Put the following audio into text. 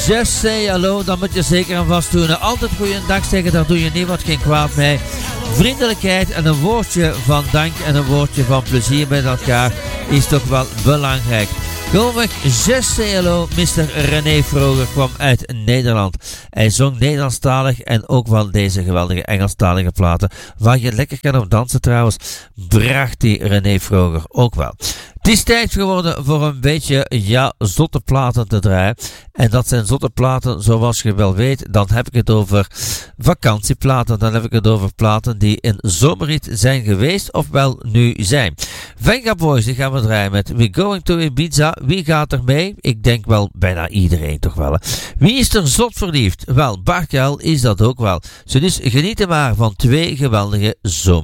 Just say hallo, dan moet je zeker aan vast doen. Altijd goeiedag zeggen, daar doe je niet wat geen kwaad mee. Vriendelijkheid en een woordje van dank en een woordje van plezier met elkaar is toch wel belangrijk. Gewoonweg, just say hello, Mr. René Vroger kwam uit Nederland. Hij zong Nederlandstalig en ook wel deze geweldige Engelstalige platen, waar je lekker kan op dansen trouwens, bracht die René Vroger ook wel. Het is tijd geworden voor een beetje, zotte platen te draaien. En dat zijn zotte platen, zoals je wel weet, dan heb ik het over vakantieplaten. Dan heb ik het over platen die in zomerhit zijn geweest, of wel nu zijn. Venga Boys, die gaan we draaien met We Going to Ibiza. Wie gaat er mee? Ik denk wel bijna iedereen toch wel. Hè? Wie is er zot verliefd? Wel, Bart Jel is dat ook wel. Dus genieten maar van twee geweldige zomers.